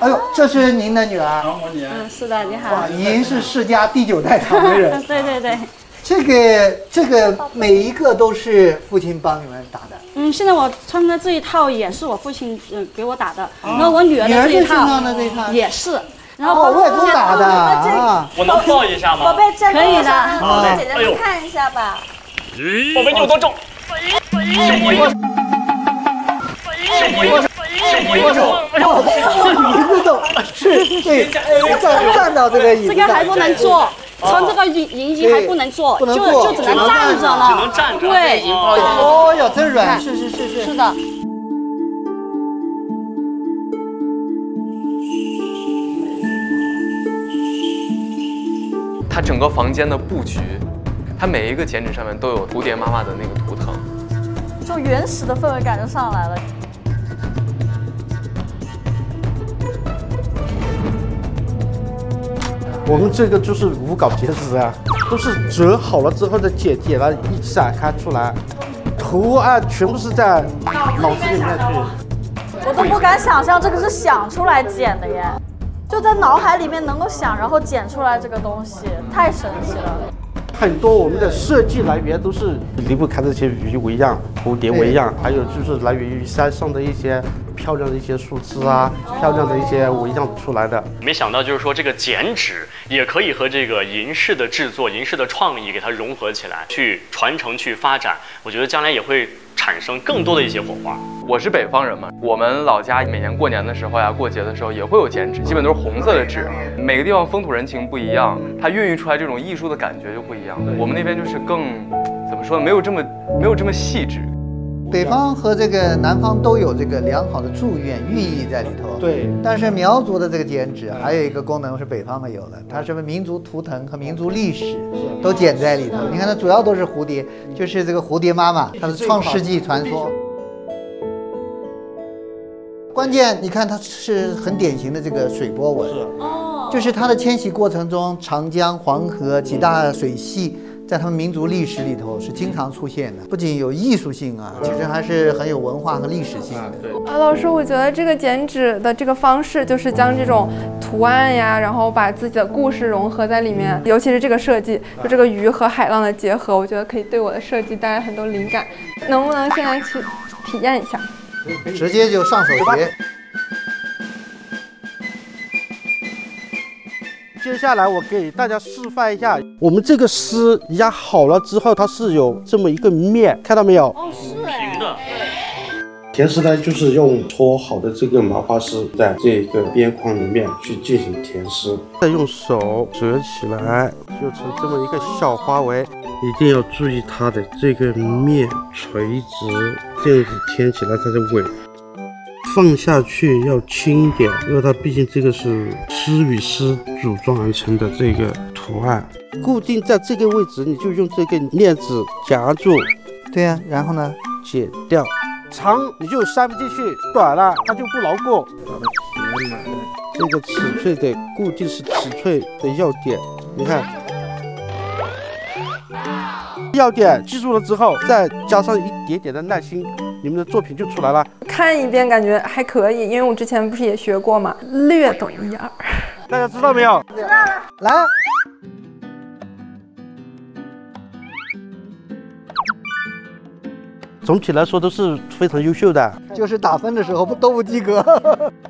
哎呦，这是您的女儿？ 是的，你好。 哇，您是世家第9代掌门人。 对对对。 这个每一个都是父亲帮你们打的。 现在我穿的这一套也是我父亲给我打的，然后我女儿的这一套也是。然后外公打的啊。 我能抱一下吗？ 宝贝，站可以的， 宝贝姐姐们看一下吧。 宝贝，你有多重？ 椅子都是对，站到这个椅子。 这个还不能坐，穿这个银衣还不能坐，就只能站着了。 只能站着。 对。 哦哟，真软。是的。 它整个房间的布局，它每一个剪纸上面都有蝴蝶妈妈的那个图腾， 就原始的氛围感就上来了。 我们这个就是无稿剪纸啊，都是折好了之后再剪了一展开出来，图案全部是在脑子里面去。 我都不敢想象这个是想出来剪的耶，就在脑海里面能够想，然后剪出来这个东西，太神奇了。 很多我们的设计来源都是离不开这些鱼纹样、蝴蝶纹样，还有就是来源于山上的一些漂亮的一些树枝啊、漂亮的一些纹样出来的。 没想到就是说这个剪纸也可以和这个银饰的制作、银饰的创意给它融合起来，去传承、去发展。我觉得将来也会产生更多的一些火花。 我是北方人嘛，我们老家每年过年的时候呀、过节的时候也会有剪纸，基本都是红色的纸。每个地方风土人情不一样，它孕育出来这种艺术的感觉就不一样。我们那边就是更怎么说呢，没有这么细致。 北方和这个南方都有这个良好的祝愿寓意在里头。 对， 但是苗族的这个剪纸还有一个功能是北方没有的，它是民族图腾和民族历史都剪在里头。你看它主要都是蝴蝶，就是这个蝴蝶妈妈，它的创世纪传说。关键你看它是很典型的这个水波纹，就是它的迁徙过程中，长江、黄河几大水系在他们民族历史里头是经常出现的，不仅有艺术性啊，其实还是很有文化和历史性的。 老师，我觉得这个剪纸的这个方式，就是将这种图案呀，然后把自己的故事融合在里面，尤其是这个设计，就这个鱼和海浪的结合，我觉得可以对我的设计带来很多灵感。能不能现在去体验一下？ 直接就上手学。 接下来我给大家示范一下，我们这个丝压好了之后，它是有这么一个面，看到没有？ 是平的。 填丝呢，就是用搓好的这个麻花丝，在这个边框里面去进行填丝，再用手折起来，就成这么一个小花纹。一定要注意它的这个面垂直，这样子填起来它的尾。放下去要轻一点，因为它毕竟这个是丝与丝组装而成的这个图案。固定在这个位置，你就用这个链子夹住。 对呀，然后呢？ 剪掉。长你就塞不进去，短了它就不牢固。这个尺寸的固定是尺寸的要点，你看。要点记住了之后，再加上一点点的耐心，你们的作品就出来了。 看一遍感觉还可以，因为我之前不是也学过嘛，略懂一二。 大家知道没有？ 知道了。 来。 总体来说都是非常优秀的， 就是打分的时候都不及格。